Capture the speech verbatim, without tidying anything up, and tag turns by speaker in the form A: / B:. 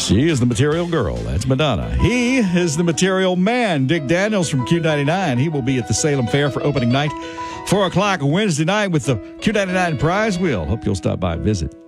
A: She is the material girl. That's Madonna. He is the material man. Dick Daniels from Q ninety-nine. He will be at the Salem Fair for opening night, four o'clock Wednesday night with the Q ninety-nine prize wheel. Hope you'll stop by and visit.